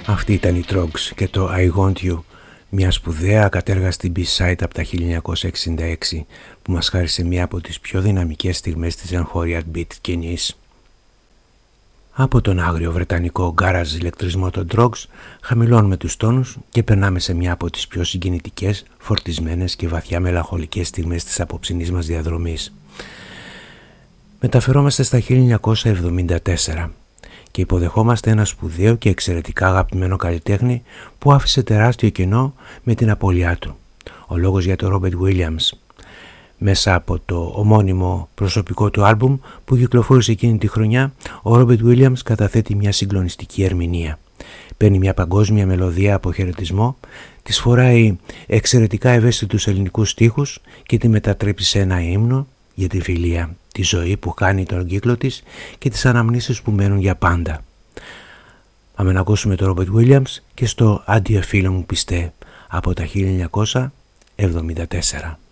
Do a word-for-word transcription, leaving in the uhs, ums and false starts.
Αυτή ήταν η Troggs και το I Want You, μια σπουδαία ακατέργαστη B-side από τα χίλια εννιακόσια εξήντα έξι που μας χάρισε μια από τις πιο δυναμικές στιγμές της εγχώρια beat σκηνής. Από τον άγριο βρετανικό garage ηλεκτρισμό των Troggs χαμηλώνουμε τους τόνους και περνάμε σε μια από τις πιο συγκινητικές, φορτισμένες και βαθιά μελαγχολικές στιγμές της απόψινής μας διαδρομής. Μεταφερόμαστε στα χίλια εννιακόσια εβδομήντα τέσσερα και υποδεχόμαστε ένα σπουδαίο και εξαιρετικά αγαπημένο καλλιτέχνη που άφησε τεράστιο κενό με την απώλειά του. Ο λόγος για τον Robert Williams. Μέσα από το ομώνυμο προσωπικό του άλμπουμ που κυκλοφόρησε εκείνη τη χρονιά, ο Robert Williams καταθέτει μια συγκλονιστική ερμηνεία. Παίρνει μια παγκόσμια μελωδία από χαιρετισμό, της φοράει εξαιρετικά ευαίσθητους ελληνικούς στίχους και τη μετατρέπει σε ένα ύμνο για τη φιλία, τη ζωή που κάνει τον κύκλο της και τις αναμνήσεις που μένουν για πάντα. Πάμε να ακούσουμε τον Robert Williams και στο «Αντιε φίλο μου πιστέ» από τα χίλια εννιακόσια εβδομήντα τέσσερα.